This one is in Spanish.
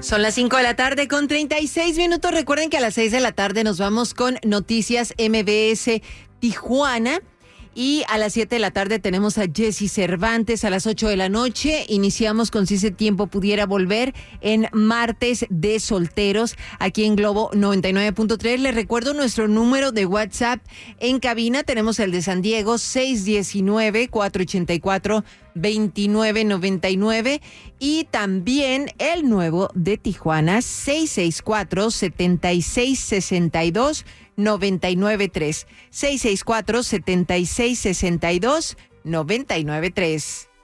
Son las 5 de la tarde con 36 minutos. Recuerden que a las 6 de la tarde nos vamos con Noticias MBS Tijuana. Y a las 7 de la tarde tenemos a Jessy Cervantes. A las 8 de la noche iniciamos con Si ese tiempo pudiera volver en Martes de Solteros aquí en Globo 99.3. Les recuerdo nuestro número de WhatsApp en cabina. Tenemos el de San Diego 619-484-2999 y también el nuevo de Tijuana 664-7662. 993 664-7662-993.